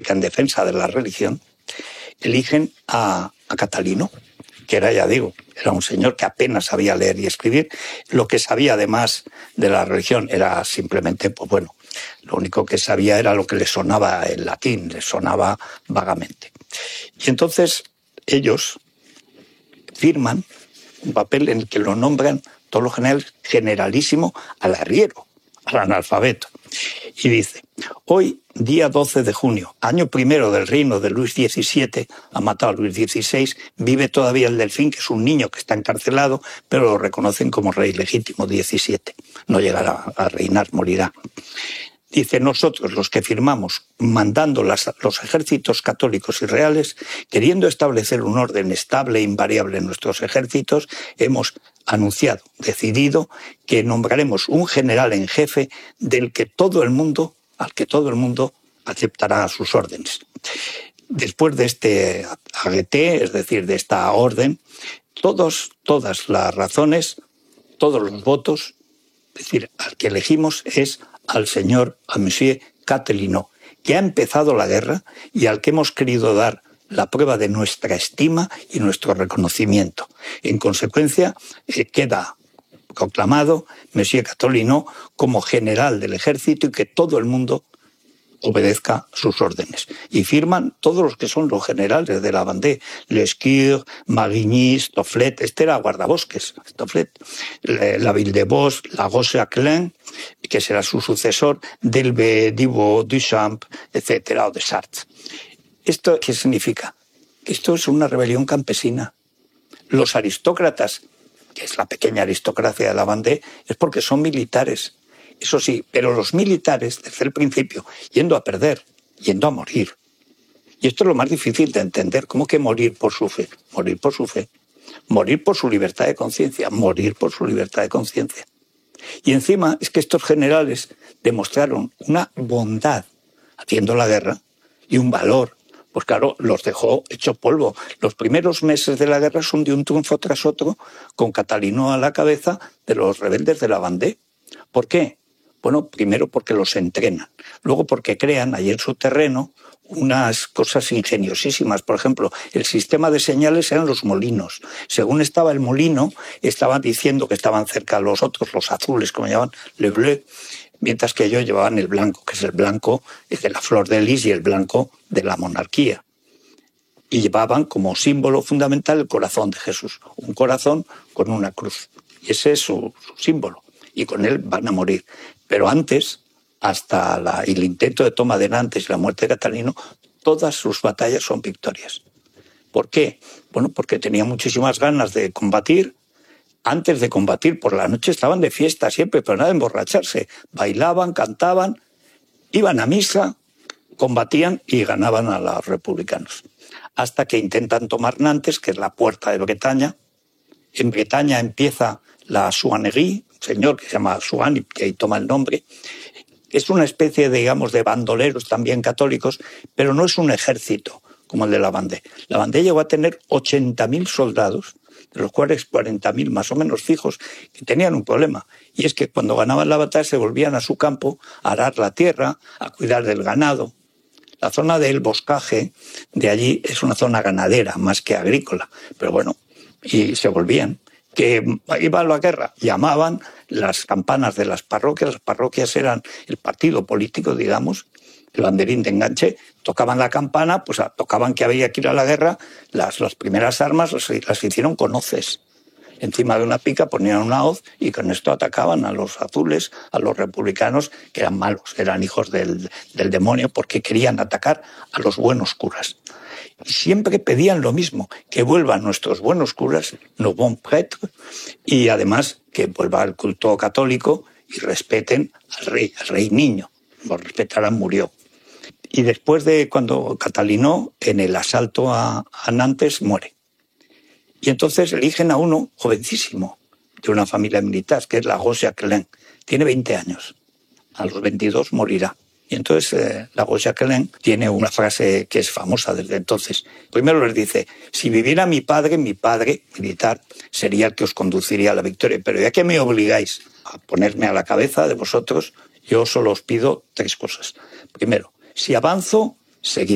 católica en defensa de la religión, eligen a Catalino, que era, ya digo, era un señor que apenas sabía leer y escribir. Lo que sabía además de la religión era simplemente, pues bueno, lo único que sabía era lo que le sonaba el latín, le sonaba vagamente. Y entonces ellos firman un papel en el que lo nombran todos los generales generalísimo al arriero, al analfabeto. Y dice: hoy, día 12 de junio, año primero del reino de Luis XVII, ha matado a Luis XVI, vive todavía el Delfín, que es un niño que está encarcelado, pero lo reconocen como rey legítimo 17. No llegará a reinar, morirá. Dice: nosotros, los que firmamos, mandando los ejércitos católicos y reales, queriendo establecer un orden estable e invariable en nuestros ejércitos, hemos anunciado, decidido, que nombraremos un general en jefe al que todo el mundo aceptará sus órdenes. Después de este agueté, es decir, de esta orden, todas las razones, todos los votos, es decir, al que elegimos es al Monsieur Catelino, que ha empezado la guerra y al que hemos querido dar la prueba de nuestra estima y nuestro reconocimiento. En consecuencia, queda proclamado Monsieur Catelino como general del ejército y que todo el mundo obedezca sus órdenes. Y firman todos los que son los generales de la Vendée: Lescure, Marigny, Stofflet, este era guardabosques, Stofflet, la Villebos, la Roche-Aquelin, que será su sucesor, Delbé, Dibot, Duchamp, etcétera, o de Sarthe. ¿Esto qué significa? Esto es una rebelión campesina. Los aristócratas, que es la pequeña aristocracia de la Vendée, es porque son militares. Eso sí, pero los militares, desde el principio, yendo a perder, yendo a morir. Y esto es lo más difícil de entender. ¿Cómo que morir por su fe? Morir por su fe. Morir por su libertad de conciencia. Morir por su libertad de conciencia. Y encima es que estos generales demostraron una bondad haciendo la guerra y un valor. Pues claro, los dejó hecho polvo. Los primeros meses de la guerra son de un triunfo tras otro, con Catalino a la cabeza de los rebeldes de la Vendée. ¿Por qué? Bueno, primero porque los entrenan, luego porque crean ahí en su terreno unas cosas ingeniosísimas. Por ejemplo, el sistema de señales eran los molinos. Según estaba el molino, estaban diciendo que estaban cerca los otros, los azules, como llaman, le bleu, mientras que ellos llevaban el blanco, que es el blanco de la flor de lis y el blanco de la monarquía. Y llevaban como símbolo fundamental el corazón de Jesús, un corazón con una cruz. Y ese es su símbolo. Y con él van a morir. Pero antes, hasta el intento de toma de Nantes y la muerte de Catalino, todas sus batallas son victorias. ¿Por qué? Bueno, porque tenían muchísimas ganas de combatir. Antes de combatir, por la noche estaban de fiesta siempre, pero nada de emborracharse. Bailaban, cantaban, iban a misa, combatían y ganaban a los republicanos. Hasta que intentan tomar Nantes, que es la puerta de Bretaña. En Bretaña empieza la Chouannerie, un señor que se llama Chouan, que ahí toma el nombre. Es una especie, digamos, de bandoleros también católicos, pero no es un ejército como el de la Vendée. La Vendée llegó a tener 80.000 soldados, de los cuales 40.000 más o menos fijos, que tenían un problema. Y es que cuando ganaban la batalla se volvían a su campo a arar la tierra, a cuidar del ganado. La zona del boscaje de allí es una zona ganadera más que agrícola, pero bueno, y se volvían. Que iba a la guerra, llamaban las campanas de las parroquias eran el partido político, digamos, el banderín de enganche, tocaban la campana, pues tocaban que había que ir a la guerra, las primeras armas las hicieron con hoces. Encima de una pica ponían una hoz y con esto atacaban a los azules, a los republicanos, que eran malos, eran hijos del demonio, porque querían atacar a los buenos curas. Y siempre pedían lo mismo, que vuelvan nuestros buenos curas, nos bons prêtres, y además que vuelva el culto católico y respeten al rey niño. Lo respetaran, murió. Y después de cuando Catalino, en el asalto a Nantes, muere. Y entonces eligen a uno jovencísimo, de una familia militar, que es la Roche-Aquelin. Tiene 20 años. A los 22 morirá. Y entonces la Roche-Aquelin tiene una frase que es famosa desde entonces. Primero les dice: si viviera mi padre militar, sería el que os conduciría a la victoria. Pero ya que me obligáis a ponerme a la cabeza de vosotros, yo solo os pido 3 cosas. Primero, si avanzo, seguid.